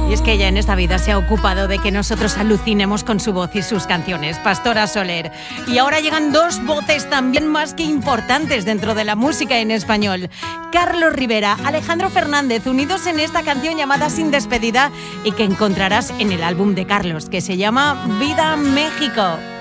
Y es que ella en esta vida se ha ocupado de que nosotros alucinemos con su voz y sus canciones, Pastora Soler. Y ahora llegan dos voces también más que importantes dentro de la música en español. Carlos Rivera, Alejandro Fernández, unidos en esta canción llamada Sin Despedida y que encontrarás en el álbum de Carlos, que se llama Vida México.